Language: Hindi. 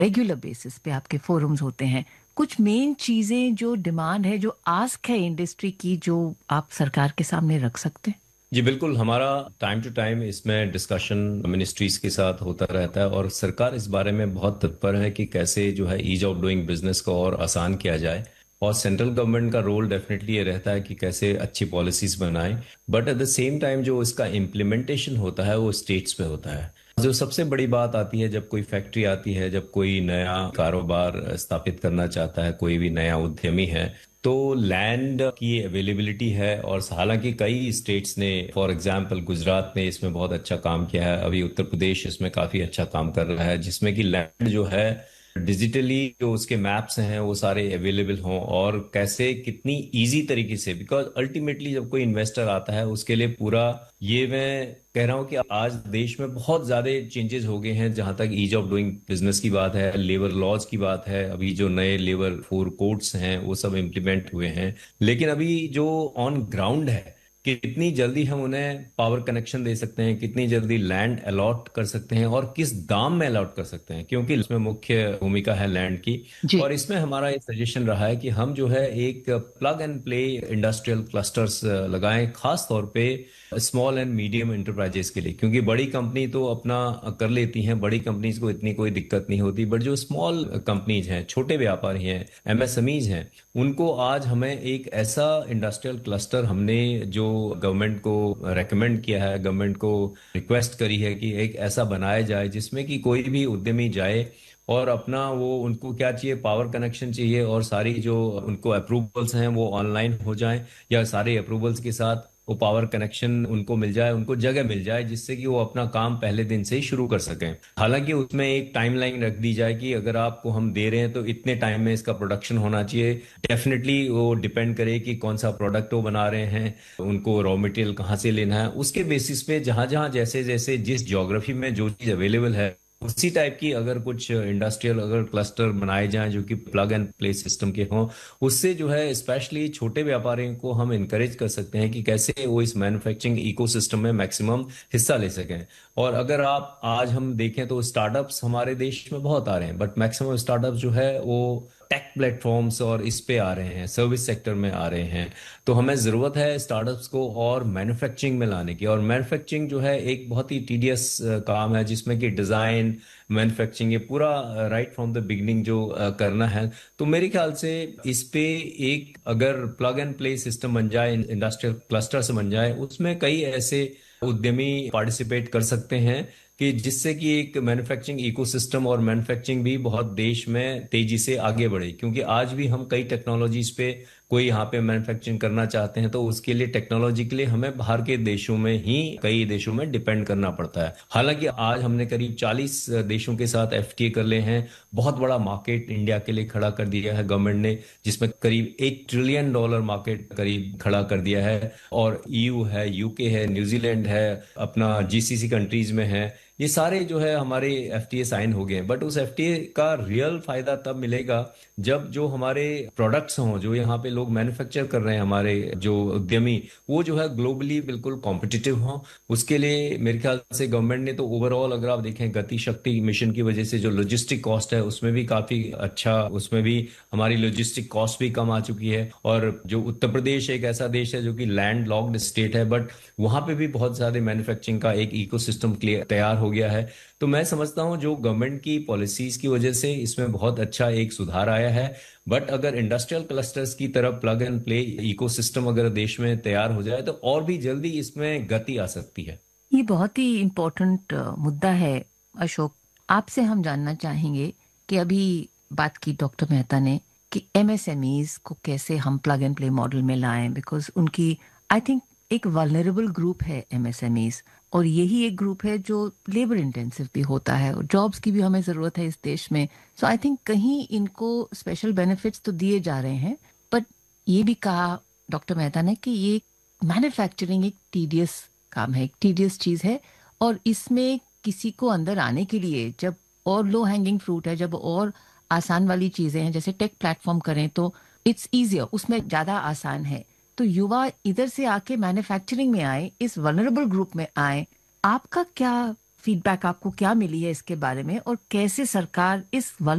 रेगुलर बेसिस पे आपके फोरम्स होते हैं, कुछ मेन चीजें जो डिमांड है, जो आस्क है इंडस्ट्री की, जो आप सरकार के सामने रख सकते हैं? जी बिल्कुल, हमारा टाइम टू टाइम इसमें डिस्कशन मिनिस्ट्रीज के साथ होता रहता है और सरकार इस बारे में बहुत तत्पर है कि कैसे जो है ईज ऑफ डूइंग बिजनेस को और आसान किया जाए। और सेंट्रल गवर्नमेंट का रोल डेफिनेटली ये रहता है कि कैसे अच्छी पॉलिसीज बनाएं, but at the same time जो इसका इम्प्लीमेंटेशन होता है वो स्टेट्स पे होता है। जो सबसे बड़ी बात आती है जब कोई फैक्ट्री आती है, जब कोई नया कारोबार स्थापित करना चाहता है, कोई भी नया उद्यमी है, तो लैंड की अवेलेबिलिटी है। और हालांकि कई स्टेट्स ने, फॉर एग्जांपल गुजरात ने इसमें बहुत अच्छा काम किया है, अभी उत्तर प्रदेश इसमें काफी अच्छा काम कर रहा है, जिसमें कि लैंड जो है डिजिटली जो उसके मैप्स हैं वो सारे अवेलेबल हों, और कैसे कितनी इजी तरीके से, बिकॉज अल्टीमेटली जब कोई इन्वेस्टर आता है उसके लिए पूरा, ये मैं कह रहा हूँ कि आज देश में बहुत ज्यादा चेंजेस हो गए हैं जहां तक ईज ऑफ डूइंग बिजनेस की बात है, लेबर लॉज की बात है। अभी जो नए लेबर फोर कोड्स हैं वो सब इम्प्लीमेंट हुए हैं, लेकिन अभी जो ऑन ग्राउंड है, कितनी जल्दी हम उन्हें पावर कनेक्शन दे सकते हैं, कितनी जल्दी लैंड अलॉट कर सकते हैं और किस दाम में अलॉट कर सकते हैं, क्योंकि इसमें मुख्य भूमिका है लैंड की। जी। और इसमें हमारा ये सजेशन रहा है कि हम जो है एक plug and play industrial clusters लगाएं, खास तौर पे स्मॉल एंड मीडियम इंटरप्राइजेस के लिए, क्योंकि बड़ी कंपनी तो अपना कर लेती हैं, बड़ी कंपनीज को इतनी कोई दिक्कत नहीं होती, बट जो स्मॉल कंपनीज हैं, छोटे व्यापारी हैं, एमएसएमईज हैं, उनको आज हमें एक ऐसा इंडस्ट्रियल क्लस्टर, हमने जो गवर्नमेंट को रेकमेंड किया है, गवर्नमेंट को रिक्वेस्ट करी है कि एक ऐसा बनाया जाए जिसमें कि कोई भी उद्यमी जाए और अपना वो, उनको क्या चाहिए, पावर कनेक्शन चाहिए, और सारी जो उनको अप्रूवल्स हैं वो ऑनलाइन हो जाएं, या सारे अप्रूवल्स के साथ वो पावर कनेक्शन उनको मिल जाए, उनको जगह मिल जाए, जिससे कि वो अपना काम पहले दिन से ही शुरू कर सकें। हालांकि उसमें एक टाइमलाइन रख दी जाए कि अगर आपको हम दे रहे हैं तो इतने टाइम में इसका प्रोडक्शन होना चाहिए। डेफिनेटली वो डिपेंड करे कि कौन सा प्रोडक्ट वो बना रहे हैं, उनको रॉ मटेरियल कहाँ से लेना है, उसके बेसिस पे जहां जहां जैसे जैसे जिस ज्योग्राफी में जो चीज अवेलेबल है, उसी टाइप की अगर कुछ इंडस्ट्रियल अगर क्लस्टर बनाए जाएं जो कि प्लग एंड प्ले सिस्टम के हों, उससे जो है स्पेशली छोटे व्यापारियों को हम इनकरेज कर सकते हैं कि कैसे वो इस मैन्युफैक्चरिंग इकोसिस्टम में मैक्सिमम हिस्सा ले सकें। और अगर आप आज हम देखें तो स्टार्टअप्स हमारे देश में बहुत आ रहे हैं, बट मैक्सिमम स्टार्टअप्स जो है वो टेक प्लेटफॉर्म्स और इस पे आ रहे हैं, सर्विस सेक्टर में आ रहे हैं। तो हमें ज़रूरत है स्टार्टअप्स को और मैन्युफैक्चरिंग में लाने की। और मैन्युफैक्चरिंग जो है एक बहुत ही टीडियस काम है, जिसमें कि डिज़ाइन, मैन्युफैक्चरिंग, ये पूरा राइट फ्रॉम द बिगनिंग जो करना है। तो मेरे ख्याल से इस पे एक अगर प्लग एंड प्ले सिस्टम बन जाए, इंडस्ट्रियल क्लस्टर से बन जाए, उसमें कई ऐसे उद्यमी पार्टिसिपेट कर सकते हैं कि जिससे कि एक मैन्युफैक्चरिंग इकोसिस्टम और मैन्युफैक्चरिंग भी बहुत देश में तेजी से आगे बढ़े। क्योंकि आज भी हम कई टेक्नोलॉजीज पे, कोई यहाँ पे मैन्युफैक्चरिंग करना चाहते हैं तो उसके लिए टेक्नोलॉजी के लिए हमें बाहर के देशों में ही, कई देशों में डिपेंड करना पड़ता है। हालांकि आज हमने करीब 40 देशों के साथ एफटीए कर ले हैं, बहुत बड़ा मार्केट इंडिया के लिए खड़ा कर दिया है गवर्नमेंट ने, जिसमें करीब $1 ट्रिलियन मार्केट करीब खड़ा कर दिया है। और ईयू है, यूके है, न्यूजीलैंड है, अपना जीसीसी कंट्रीज में है, ये सारे जो है हमारे एफटीए साइन हो गए हैं। बट उस एफटीए का रियल फायदा तब मिलेगा जब जो हमारे प्रोडक्ट्स हों, जो यहाँ पे लोग मैन्युफैक्चर कर रहे हैं, हमारे जो उद्यमी, वो जो है ग्लोबली बिल्कुल कॉम्पिटिटिव हों। उसके लिए मेरे ख्याल से गवर्नमेंट ने तो ओवरऑल अगर आप देखें गति शक्ति मिशन की वजह से जो लॉजिस्टिक कॉस्ट है उसमें भी काफी अच्छा, उसमें भी हमारी लॉजिस्टिक कॉस्ट भी कम आ चुकी है। और जो उत्तर प्रदेश एक ऐसा देश है जो कि लैंड लॉक्ड स्टेट है, बट वहां पे भी बहुत सारे मैन्युफैक्चरिंग का एक इकोसिस्टम क्लियर तैयार हो गया है। तो मैं समझता हूँ जो गवर्नमेंट की पॉलिसीज की वजह से इसमें बहुत अच्छा एक सुधार आया है। बट अगर इंडस्ट्रियल क्लस्टर्स की तरफ प्लग एंड प्ले इकोसिस्टम अगर देश में तैयार हो जाए तो और भी जल्दी इसमें गति आ सकती है। ये बहुत ही इम्पोर्टेंट मुद्दा है अशोक। आपसे हम जानना चाहेंगे कि अभी बात की डॉक्टर मेहता ने कि एमएसएमईज को कैसे हम प्लग एंड प्ले मॉडल में लाएं, बिकॉज उनकी, आई थिंक, एक वल्नरेबल ग्रुप है एमएसएमईज, और यही एक ग्रुप है जो लेबर इंटेंसिव भी होता है, और जॉब्स की भी हमें ज़रूरत है इस देश में। सो आई थिंक कहीं इनको स्पेशल बेनिफिट्स तो दिए जा रहे हैं, बट ये भी कहा डॉक्टर मेहता ने कि ये मैन्युफैक्चरिंग एक टीडियस काम है, एक टीडियस चीज है, और इसमें किसी को अंदर आने के लिए, जब और लो हैंगिंग फ्रूट है, जब और आसान वाली चीजें हैं, जैसे टेक प्लेटफॉर्म करें तो इट्स इजियर, उसमें ज्यादा आसान है। तो युवा इधर से आके मैन्युफैक्चरिंग में आए, इस वनरेबल ग्रुप में आए। आपका क्या फीडबैक आपको क्या मिली है इसके बारे में और कैसे सरकार इस